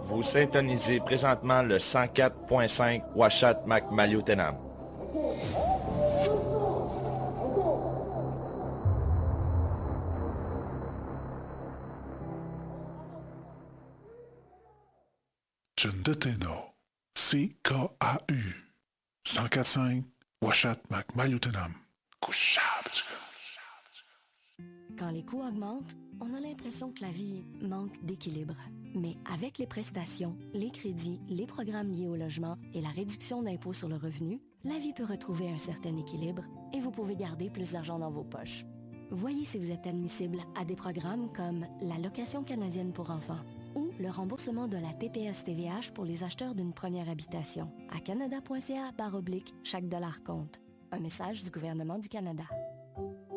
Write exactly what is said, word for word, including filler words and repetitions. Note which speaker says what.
Speaker 1: Vous syntonisez présentement le cent quatre point cinq Washat Macmaliotenam.
Speaker 2: Chundeteno, C K A U, cent quatre cinq Washat Macmaliotenam.
Speaker 3: Quand les coûts augmentent, on a l'impression que la vie manque d'équilibre. Mais avec les prestations, les crédits, les programmes liés au logement et la réduction d'impôts sur le revenu, la vie peut retrouver un certain équilibre et vous pouvez garder plus d'argent dans vos poches. Voyez si vous êtes admissible à des programmes comme la location canadienne pour enfants ou le remboursement de la T P S T V H pour les acheteurs d'une première habitation à canada point c a barre oblique chaque dollar compte. Un message du gouvernement du Canada.